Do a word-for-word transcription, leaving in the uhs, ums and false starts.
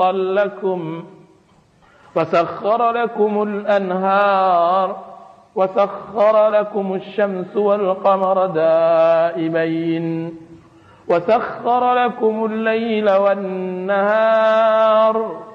لكم وسخر لكم الأنهار وسخر لكم الشمس والقمر دائبين وسخر لكم الليل والنهار